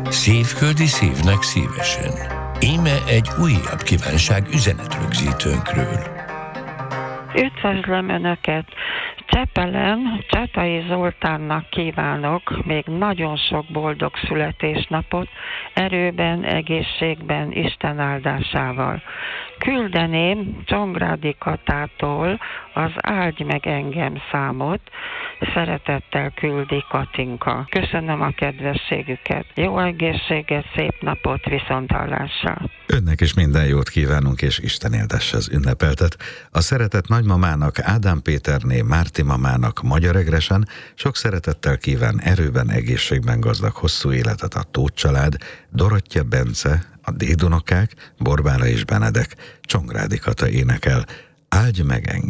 Szívföldi szívnek szívesen. Íme egy újabb kívánság üzenetrögzítőnkről. Üdvözlöm Önöket! Csepelen Csatai Zoltánnak kívánok még nagyon sok boldog születésnapot, erőben, egészségben, Isten áldásával. Küldeném Csongrádi Katától az Áldj meg engem számot, szeretettel küldi Katinka. Köszönöm a kedvességüket, jó egészséget, szép napot, viszonthallásra! Önnek is minden jót kívánunk, és Isten éldesse az ünnepeltet. A szeretett nagymamának, Ádám Péterné, Márti mamának, Magyar Egresen sok szeretettel kíván erőben, egészségben gazdag hosszú életet a Tóth család, Dorottya Bence, a dédunokák, Borbála és Benedek, Csongrádi Kata énekel, Áldj meg engem!